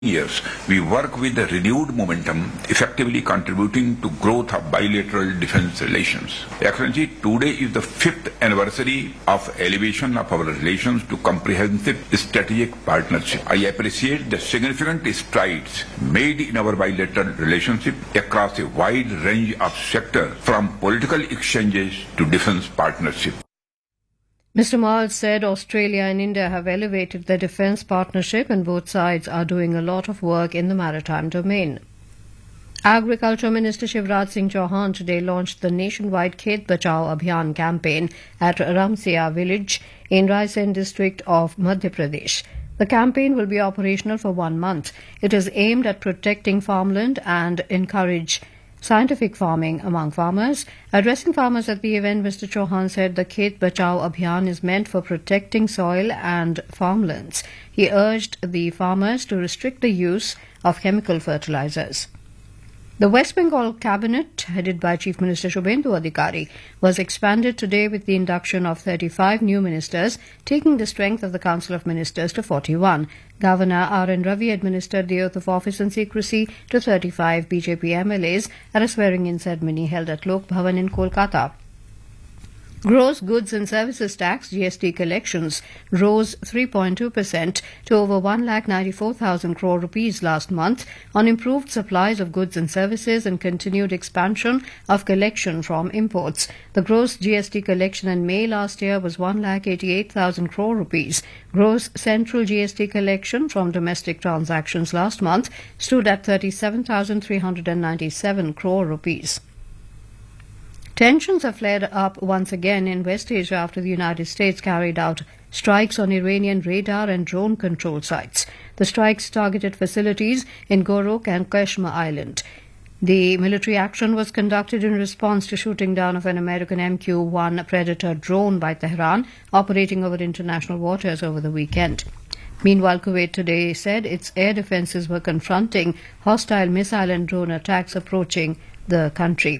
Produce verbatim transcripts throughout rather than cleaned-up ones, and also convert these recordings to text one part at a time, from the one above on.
years, we work with a renewed momentum, effectively contributing to growth of bilateral defense relations. Excellency, today is the fifth anniversary of elevation of our relations to comprehensive strategic partnership. I appreciate the significant strides made in our bilateral relationship across a wide range of sectors, from political exchanges to defense partnership. Mister Mal said Australia and India have elevated their defence partnership and both sides are doing a lot of work in the maritime domain. Agriculture Minister Shivraj Singh Chauhan today launched the nationwide Khet Bachao Abhiyan campaign at Ramsiya village in Raisen district of Madhya Pradesh. The campaign will be operational for one month. It is aimed at protecting farmland and encourage scientific farming among farmers. Addressing farmers at the event, Mister Chauhan said the Khet Bachao Abhiyan is meant for protecting soil and farmlands. He urged the farmers to restrict the use of chemical fertilizers. The West Bengal cabinet, headed by Chief Minister Shubhendu Adhikari, was expanded today with the induction of thirty-five new ministers, taking the strength of the Council of Ministers to forty-one. Governor R N Ravi administered the oath of office and secrecy to thirty-five B J P M L As at a swearing-in ceremony held at Lok Bhavan in Kolkata. Gross goods and services tax G S T collections rose three point two percent to over one lakh ninety-four thousand crore rupees last month on improved supplies of goods and services and continued expansion of collection from imports. The gross G S T collection in May last year was one lakh eighty-eight thousand crore rupees. Gross central G S T collection from domestic transactions last month stood at thirty-seven thousand three hundred ninety-seven crore rupees. Tensions have flared up once again in West Asia after the United States carried out strikes on Iranian radar and drone control sites. The strikes targeted facilities in Gorok and Kashmir Island. The military action was conducted in response to shooting down of an American M Q one Predator drone by Tehran, operating over international waters over the weekend. Meanwhile, Kuwait today said its air defences were confronting hostile missile and drone attacks approaching the country.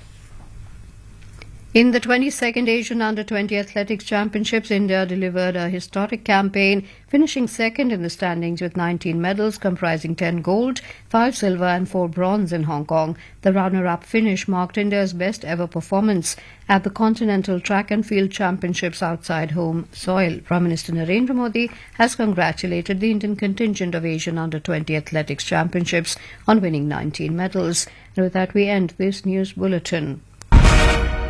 In the twenty-second Asian Under twenty Athletics Championships, India delivered a historic campaign, finishing second in the standings with nineteen medals comprising ten gold, five silver and four bronze in Hong Kong. The runner-up finish marked India's best ever performance at the Continental Track and Field Championships outside home soil. Prime Minister Narendra Modi has congratulated the Indian contingent of Asian Under twenty Athletics Championships on winning nineteen medals. And with that, we end this news bulletin.